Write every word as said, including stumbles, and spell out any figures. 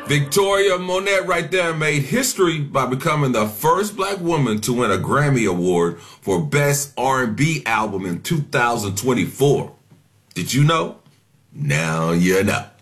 Victoria Monet right there made history by becoming the first black woman to win a Grammy Award for Best R and B Album in two thousand twenty-four. Did you know? Now you know.